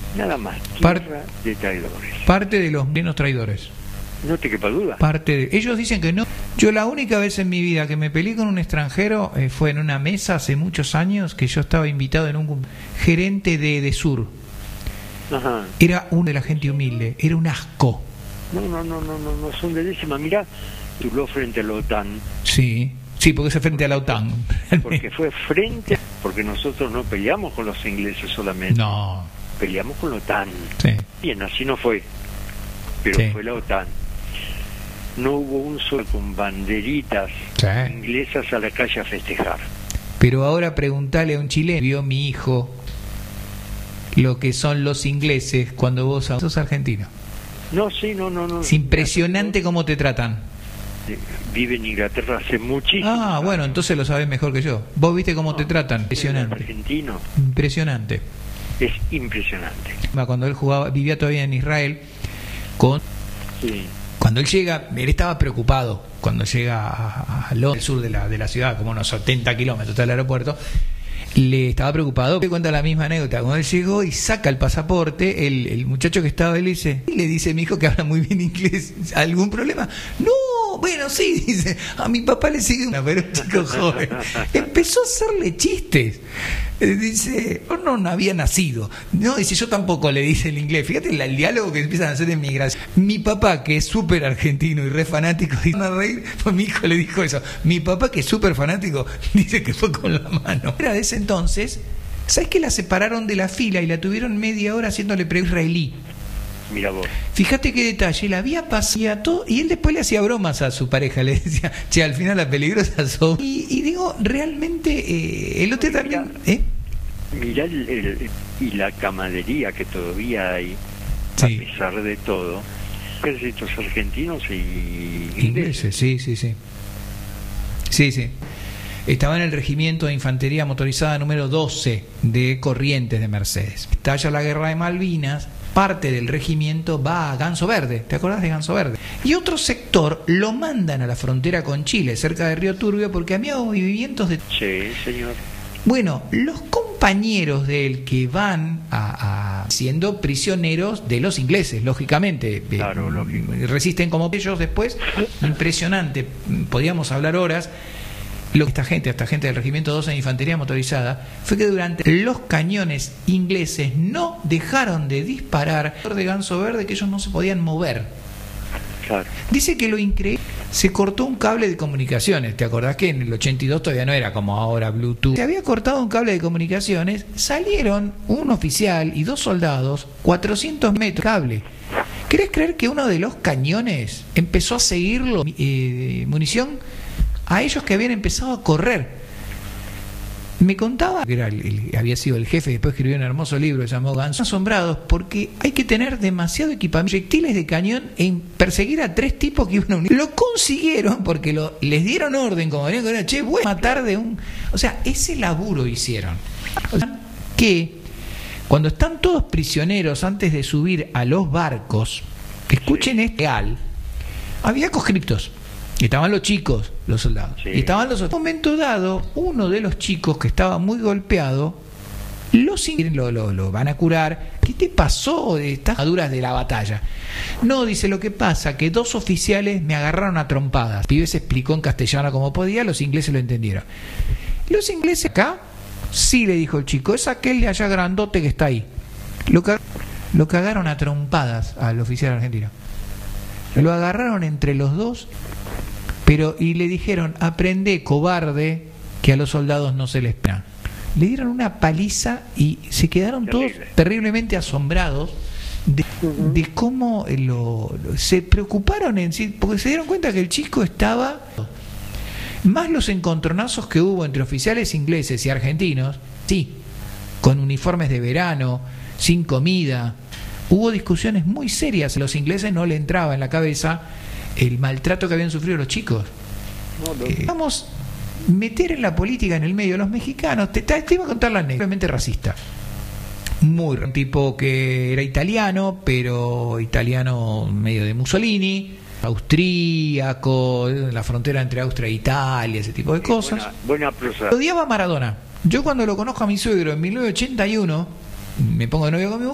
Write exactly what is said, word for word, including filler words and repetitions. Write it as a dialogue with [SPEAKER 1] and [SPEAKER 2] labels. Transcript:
[SPEAKER 1] Nada más,
[SPEAKER 2] Par
[SPEAKER 1] tierra de traidores.
[SPEAKER 2] Parte de los menos traidores.
[SPEAKER 1] No te quepa duda.
[SPEAKER 2] Parte de... Ellos dicen que no. Yo la única vez en mi vida que me peleé con un extranjero eh, fue en una mesa hace muchos años, que yo estaba invitado en un gerente de, de Sur.
[SPEAKER 1] Ajá.
[SPEAKER 2] Era uno de la gente humilde, era un asco.
[SPEAKER 1] No, no, no, no, no, no son de décima. Mirá, Tuló frente a la OTAN.
[SPEAKER 2] Sí, sí, porque es frente a la OTAN.
[SPEAKER 1] Porque fue frente, porque nosotros no peleamos con los ingleses solamente.
[SPEAKER 2] No.
[SPEAKER 1] Peleamos con la OTAN.
[SPEAKER 2] Sí.
[SPEAKER 1] Bien, así no fue. Pero
[SPEAKER 2] Sí.
[SPEAKER 1] fue la OTAN. No hubo un solo con banderitas
[SPEAKER 2] Sí.
[SPEAKER 1] inglesas a la calle a festejar.
[SPEAKER 2] Pero ahora preguntale a un chileno, vio mi hijo lo que son los ingleses cuando vos sos argentino.
[SPEAKER 1] No, sí, no, no, no.
[SPEAKER 2] Es impresionante cómo te tratan.
[SPEAKER 1] Vive en Inglaterra hace muchísimo.
[SPEAKER 2] Ah, bueno, entonces lo sabés mejor que yo. Vos viste cómo
[SPEAKER 1] no,
[SPEAKER 2] te tratan.
[SPEAKER 1] El
[SPEAKER 2] Impresionante.
[SPEAKER 1] argentino
[SPEAKER 2] Impresionante.
[SPEAKER 1] es impresionante.
[SPEAKER 2] Cuando él jugaba, vivía todavía en Israel, con
[SPEAKER 1] Sí.
[SPEAKER 2] cuando él llega, él estaba preocupado cuando llega a, a Londres, al sur de la, de la ciudad, como unos setenta kilómetros del aeropuerto. Le estaba preocupado. Me cuenta la misma anécdota. Cuando él llegó y saca el pasaporte, el, el muchacho que estaba, él dice, y le dice, mi hijo que habla muy bien inglés, ¿algún problema? No, bueno, sí, dice, a mi papá le sigue una, pero un chico joven. Empezó a hacerle chistes. Eh, Dice, oh, no, no había nacido. No, dice, yo tampoco, le dice el inglés. Fíjate el, el diálogo que empiezan a hacer en migración. Mi papá, que es súper argentino y re fanático, dice, a reír, pues mi hijo le dijo eso. Mi papá, que es súper fanático, dice que fue con la mano. Era de ese entonces, ¿sabes que la separaron de la fila y la tuvieron media hora haciéndole preguntas israelí?
[SPEAKER 1] Mira vos.
[SPEAKER 2] Fíjate qué detalle, la había pasado todo, y él después le hacía bromas a su pareja, le decía, che, al final la peligrosa sos. Y, y digo, realmente, eh, el otro también, ¿eh?
[SPEAKER 1] Mirá el, el- y la camaradería que todavía hay,
[SPEAKER 2] Sí.
[SPEAKER 1] a pesar de todo. Ejércitos argentinos y ingleses.
[SPEAKER 2] Ingleses, sí, sí, sí. Sí, sí. Estaba en el regimiento de infantería motorizada número doce de Corrientes de Mercedes. Estalla la guerra de Malvinas, parte del regimiento va a Ganso Verde. ¿Te acordás de Ganso Verde? Y otro sector lo mandan a la frontera con Chile, cerca de Río Turbio, porque había movimientos de...
[SPEAKER 1] Sí, señor.
[SPEAKER 2] Bueno, los compañeros de él que van a, a siendo prisioneros de los ingleses, lógicamente,
[SPEAKER 1] Claro,
[SPEAKER 2] eh,
[SPEAKER 1] lógico.
[SPEAKER 2] resisten como ellos después, impresionante, podíamos hablar horas. Lo que esta gente, esta gente del regimiento doce de infantería motorizada, fue que durante los cañones ingleses no dejaron de disparar de Ganso Verde, que ellos no se podían mover.
[SPEAKER 1] Claro.
[SPEAKER 2] Dice que lo increíble, se cortó un cable de comunicaciones. ¿Te acordás que en el ochenta y dos todavía no era como ahora Bluetooth? Se había cortado un cable de comunicaciones, salieron un oficial y dos soldados, cuatrocientos metros de cable. ¿Querés creer que uno de los cañones empezó a seguirlo, eh, munición, a ellos que habían empezado a correr? Me contaba que era el, el- había sido el jefe, después escribió un hermoso libro llamado Ganso, asombrados porque hay que tener demasiado equipamiento, proyectiles de cañón en perseguir a tres tipos que iban a unir. Lo consiguieron porque lo, les dieron orden, como venían con una, che, voy a matar de un... O sea, ese laburo hicieron. O sea, que cuando están todos prisioneros antes de subir a los barcos, escuchen este real, había conscriptos. Estaban los chicos, los soldados.
[SPEAKER 1] Sí.
[SPEAKER 2] Y estaban los otros. En un momento dado, uno de los chicos que estaba muy golpeado, los in- lo, lo, lo van a curar. ¿Qué te pasó de estas armaduras de la batalla? No, dice, lo que pasa que dos oficiales me agarraron a trompadas. El pibe se explicó en castellano como podía, los ingleses lo entendieron. Los ingleses acá, sí, le dijo el chico, es aquel de allá grandote que está ahí. Lo, ca- lo cagaron a trompadas al oficial argentino. Lo agarraron entre los dos, pero y le dijeron, aprende, cobarde, que a los soldados no se les pega. Le dieron una paliza y se quedaron
[SPEAKER 1] Terrible.
[SPEAKER 2] todos terriblemente asombrados de, de cómo lo, lo- se preocuparon en sí, porque se dieron cuenta que el chico estaba... Más los encontronazos que hubo entre oficiales ingleses y argentinos, sí, con uniformes de verano, sin comida. Hubo discusiones muy serias. A los ingleses no le entraba en la cabeza el maltrato que habían sufrido los chicos.
[SPEAKER 1] No, no.
[SPEAKER 2] Eh, vamos a meter en la política en el medio de los mexicanos. Te, te iba a contar la anécdota, realmente racista. Muy un tipo que era italiano, pero italiano medio de Mussolini, austríaco, en la frontera entre Austria e Italia, ese tipo de cosas.
[SPEAKER 1] Buena, buena prosa.
[SPEAKER 2] Odiaba a Maradona. Yo cuando lo conozco a mi suegro en mil novecientos ochenta y uno, me pongo de novio con mi mujer,